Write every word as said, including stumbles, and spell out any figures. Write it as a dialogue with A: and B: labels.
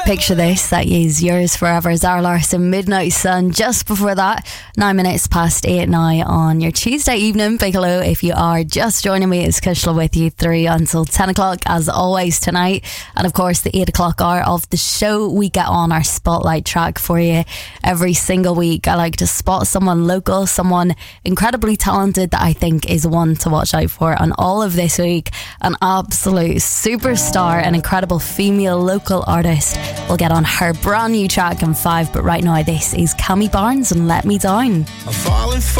A: Picture This, that is Yours Forever, Zara Larsson, Midnight Sun. Just before that, nine minutes past eight now on your Tuesday evening. Big hello if you are just joining me. It's Kushla with you through until ten o'clock as always tonight. And of course the eight o'clock hour of the show, we get on our spotlight track for you every single week. I like to spot someone local, someone incredibly talented that I think is one to watch out for. And all of this week, an absolute superstar, an incredible female local artist. We'll get on her brand new track in five, but right now this is Cami Barnes and Let Me Down.
B: I'm falling for